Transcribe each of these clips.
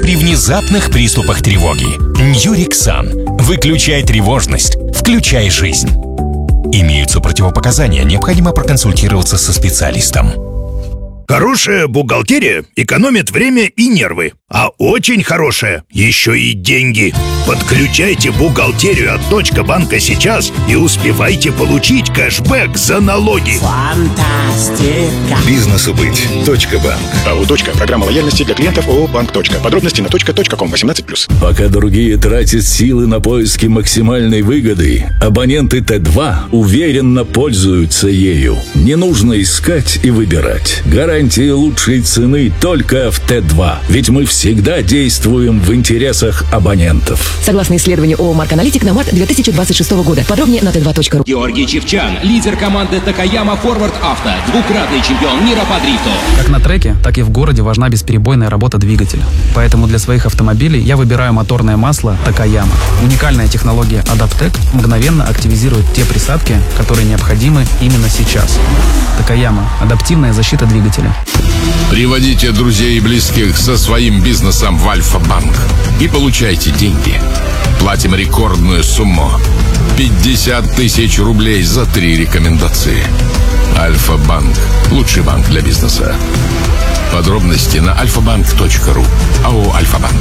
при внезапных приступах тревоги. Ньюрексан. Выключай тревожность. Включай жизнь. Имеются противопоказания. Необходимо проконсультироваться со специалистом. Хорошая бухгалтерия экономит время и нервы, а очень хорошая еще и деньги. Подключайте бухгалтерию от Точка.банка сейчас и успевайте получить кэшбэк за налоги. Фантастика. Бизнесу быть. Точка.банк. АО «Точка». Программа лояльности для клиентов ООО «Банк. Точка». Подробности на точка.ком 18+. Пока другие тратят силы на поиски максимальной выгоды, абоненты Т2 уверенно пользуются ею. Не нужно искать и выбирать. Гарантия лучшей цены только в Т2. Ведь мы всегда действуем в интересах абонентов. Согласно исследованию ООО «Марк Аналитик» на март 2026 года. Подробнее на t2.ru. Георгий Чивчян, лидер команды Такаяма Форвард Авто, двукратный чемпион мира по дрифту. Как на треке, так и в городе важна бесперебойная работа двигателя. Поэтому для своих автомобилей я выбираю моторное масло Такаяма. Уникальная технология Адаптек мгновенно активизирует те присадки, которые необходимы именно сейчас. Такаяма – адаптивная защита двигателя. Приводите друзей и близких со своим бизнесом в Альфа-банк и получайте деньги. Платим рекордную сумму – 50 тысяч рублей за 3 рекомендации. Альфа-банк – лучший банк для бизнеса. Подробности на alfabank.ru. АО «Альфа-банк».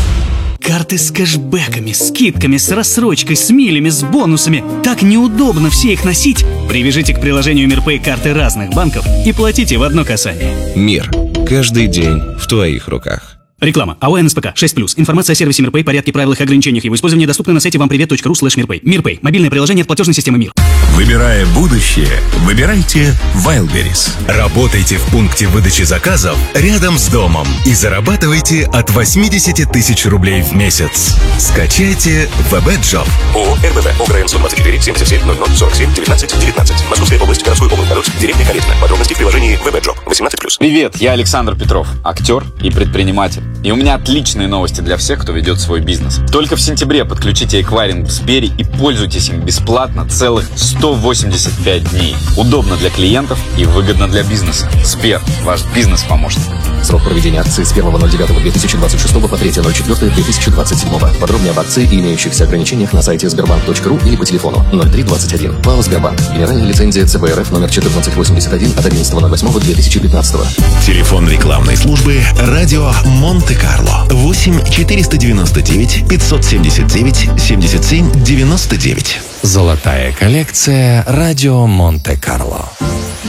Карты с кэшбэками, скидками, с рассрочкой, с милями, с бонусами. Так неудобно все их носить. Привяжите к приложению МирПэй карты разных банков и платите в одно касание. Мир. Каждый день в твоих руках. Реклама. АО НСПК 6+. Информация о сервисе МирПэй, порядке, правилах и ограничениях его использования доступна на сайте вампривет.ру/мирпэй. МирПэй. Мобильное приложение от платежной системы МИР. Выбирая будущее, выбирайте Wildberries. Работайте в пункте выдачи заказов рядом с домом и зарабатывайте от 80 тысяч рублей в месяц. Скачайте ВБ-джоб. ООО РББ. ОГРН 124 77 00 47 19 19. Московская область, городской округ Подольск, деревня Калитина. Подробности в приложении ВБ-джоб. 18+. Привет, я Александр Петров, актер и предприниматель. И у меня отличные новости для всех, кто ведет свой бизнес. Только в сентябре подключите эквайринг в Сбере и пользуйтесь им бесплатно целых 185 дней. Удобно для клиентов и выгодно для бизнеса. Сбер, ваш бизнес-помощник. Срок проведения акции с 1.09.2026 по 3.04.2027. Подробнее об акции и имеющихся ограничениях на сайте sberbank.ru или по телефону 0321. ПАО «Сбербанк». Генеральная лицензия ЦБРФ номер 1481 от 11.08.2015. Телефон рекламной службы «Радио Монте-Карло». 8 499 579 77 99. Золотая коллекция «Радио Монте-Карло».